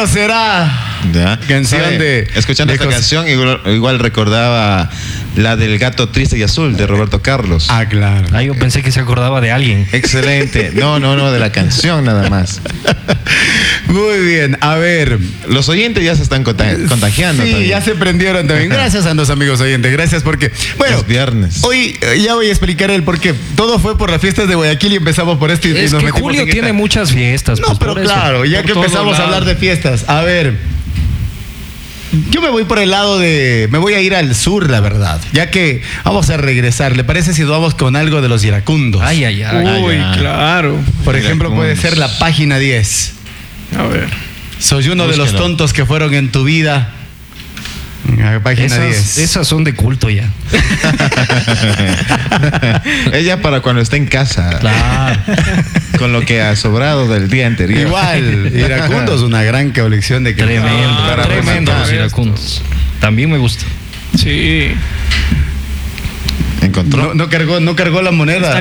bueno será. ¿Ya? Canción de... Escuchando esta canción, igual recordaba la del Gato Triste y Azul de Roberto Carlos. Ah, claro. Ah, yo pensé que se acordaba de alguien. Excelente. No, de la canción nada más. Muy bien, a ver. Los oyentes ya se están contagiando. Sí, también. ya se prendieron también. Gracias a los amigos oyentes, gracias porque... Bueno, es viernes. Hoy ya voy a explicar el por qué. Todo fue por las fiestas de Guayaquil y empezamos por esto y Es nos que metimos Julio en tiene esta. muchas fiestas. No, pues, pero por eso. claro, ya Por que todo empezamos a lado. hablar de fiestas. A ver, yo me voy por el lado de... Me voy a ir al sur, la verdad. Ya que vamos a regresar. ¿Le parece si vamos con algo de los iracundos? Ay, ay, ay. Uy, ya. claro. Por ejemplo, puede Iracundos. ser la página 10. A ver. Soy uno de los Búsquelo. tontos que fueron en tu vida. Página 10. Esas son de culto ya. Ella para cuando está en casa. Claro. Con lo que ha sobrado del día anterior. Igual, iracundos, una gran colección de... Tremendo. Para Tremendo resaltar los iracundos. También me gusta. Sí. Encontró. No cargó la moneda.